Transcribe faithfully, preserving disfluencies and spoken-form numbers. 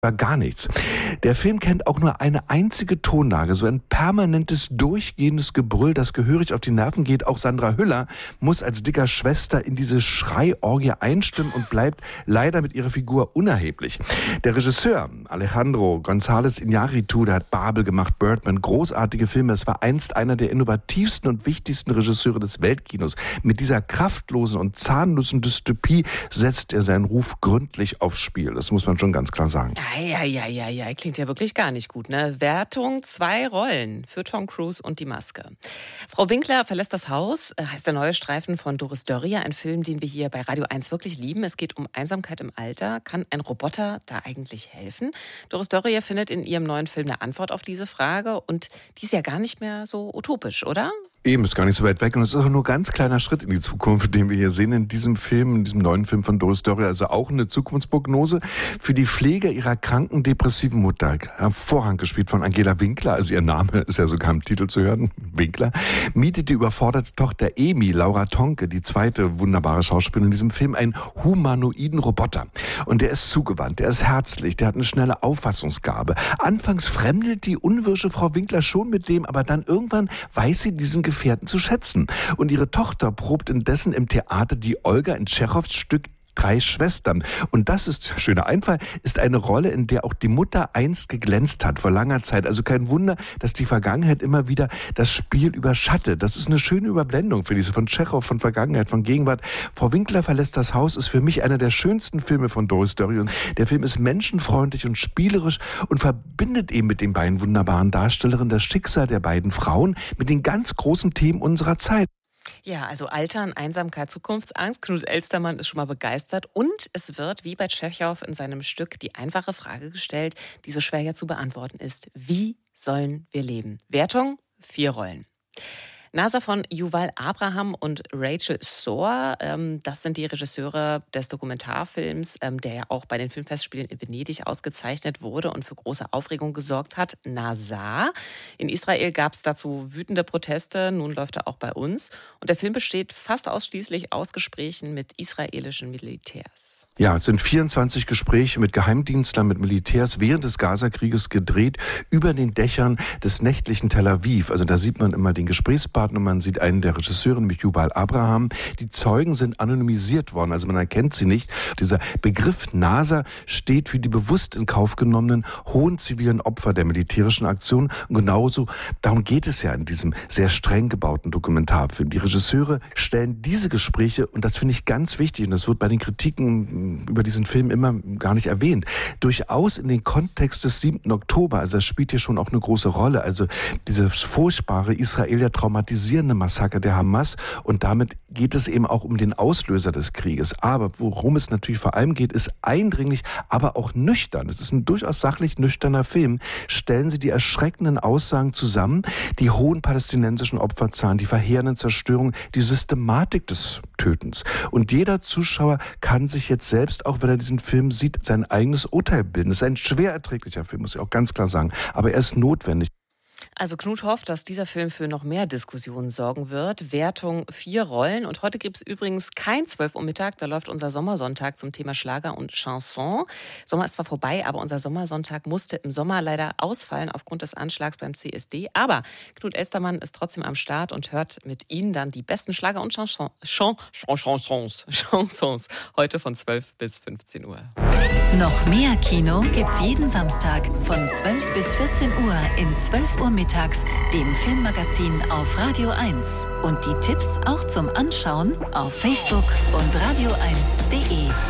gar nichts. Der Film kennt auch nur eine einzige Tonlage, so ein permanentes, durchgehendes Gebrüll, das gehörig auf die Nerven geht. Auch Sandra Hüller muss als dicker Schwester in diese Schreiorgie einstimmen und bleibt leider mit ihrer Figur unerheblich. Der Regisseur Alejandro González Iñárritu, der hat Babel gemacht, Birdman, großartige Filme. Es war einst einer der innovativsten und wichtigsten Regisseure des Weltkinos. Mit dieser kraftlosen und zahnlosen Dystopie setzt er seinen Ruf gründlich aufs Spiel. Das muss man schon ganz klar sagen. Ja, ja, ja, ja, klingt ja wirklich gar nicht gut, ne? Wertung zwei Rollen für Tom Cruise und die Maske. Frau Winkler verlässt das Haus, heißt der neue Streifen von Doris Dörrier, ein Film, den wir hier bei Radio eins wirklich lieben. Es geht um Einsamkeit im Alter. Kann ein Roboter da eigentlich helfen? Doris Dörrier findet in ihrem neuen Film eine Antwort auf diese Frage und die ist ja gar nicht mehr so utopisch, oder? Eben, ist gar nicht so weit weg und es ist auch nur ein ganz kleiner Schritt in die Zukunft, den wir hier sehen in diesem Film, in diesem neuen Film von Doris Dörrier. Also auch eine Zukunftsprognose für die Pflege ihrer kranken, depressiven Mutter. Hervorragend gespielt von Angela Winkler, also ihr Name ist ja sogar im Titel zu hören, Winkler, mietet die überforderte Tochter Emi, Laura Tonke, die zweite wunderbare Schauspielerin in diesem Film, einen humanoiden Roboter. Und der ist zugewandt, der ist herzlich, der hat eine schnelle Auffassungsgabe. Anfangs fremdelt die unwirsche Frau Winkler schon mit dem, aber dann irgendwann weiß sie diesen Gefährten zu schätzen. Und ihre Tochter probt indessen im Theater die Olga in Tschechows Stück Drei Schwestern. Und das ist, schöner Einfall, ist eine Rolle, in der auch die Mutter einst geglänzt hat, vor langer Zeit. Also kein Wunder, dass die Vergangenheit immer wieder das Spiel überschattet. Das ist eine schöne Überblendung für diese von Tschechow, von Vergangenheit, von Gegenwart. Frau Winkler verlässt das Haus ist für mich einer der schönsten Filme von Doris Dörrier. Der Film ist menschenfreundlich und spielerisch und verbindet eben mit den beiden wunderbaren Darstellerinnen das Schicksal der beiden Frauen mit den ganz großen Themen unserer Zeit. Ja, also Altern, Einsamkeit, Zukunftsangst. Knut Elstermann ist schon mal begeistert. Und es wird, wie bei Tschechow in seinem Stück, die einfache Frage gestellt, die so schwer ja zu beantworten ist. Wie sollen wir leben? Wertung, vier Rollen. NASA von Yuval Abraham und Rachel Sohr, ähm, das sind die Regisseure des Dokumentarfilms, ähm, der ja auch bei den Filmfestspielen in Venedig ausgezeichnet wurde und für große Aufregung gesorgt hat. NASA. In Israel gab es dazu wütende Proteste, nun läuft er auch bei uns. Und der Film besteht fast ausschließlich aus Gesprächen mit israelischen Militärs. Ja, es sind vierundzwanzig Gespräche mit Geheimdienstlern, mit Militärs während des Gazakrieges gedreht über den Dächern des nächtlichen Tel Aviv. Also da sieht man immer den Gesprächspartner, man sieht einen der Regisseure, nämlich Yuval Abraham. Die Zeugen sind anonymisiert worden, also man erkennt sie nicht. Dieser Begriff NASA steht für die bewusst in Kauf genommenen hohen zivilen Opfer der militärischen Aktion. Und genauso, darum geht es ja in diesem sehr streng gebauten Dokumentarfilm. Die Regisseure stellen diese Gespräche, und das finde ich ganz wichtig, und das wird bei den Kritiken über diesen Film immer gar nicht erwähnt, durchaus in den Kontext des siebten Oktober, also das spielt hier schon auch eine große Rolle, also dieses furchtbare Israeler traumatisierende Massaker der Hamas, und damit geht es eben auch um den Auslöser des Krieges. Aber worum es natürlich vor allem geht, ist eindringlich, aber auch nüchtern. Es ist ein durchaus sachlich nüchterner Film. Stellen Sie die erschreckenden Aussagen zusammen, die hohen palästinensischen Opferzahlen, die verheerenden Zerstörungen, die Systematik des Tötens. Und jeder Zuschauer kann sich jetzt selbst, auch wenn er diesen Film sieht, sein eigenes Urteil bilden. Es ist ein schwer erträglicher Film, muss ich auch ganz klar sagen. Aber er ist notwendig. Also Knut hofft, dass dieser Film für noch mehr Diskussionen sorgen wird. Wertung vier Rollen. Und heute gibt es übrigens kein zwölf Uhr Mittag. Da läuft unser Sommersonntag zum Thema Schlager und Chanson. Sommer ist zwar vorbei, aber unser Sommersonntag musste im Sommer leider ausfallen aufgrund des Anschlags beim C S D. Aber Knut Elstermann ist trotzdem am Start und hört mit Ihnen dann die besten Schlager und Chanson, Chan, Chansons, Chansons heute von zwölf bis fünfzehn Uhr. Noch mehr Kino gibt's jeden Samstag von zwölf bis vierzehn Uhr in zwölf Uhr mittags, dem Filmmagazin auf Radio eins. Und die Tipps auch zum Anschauen auf Facebook und radio eins punkt de.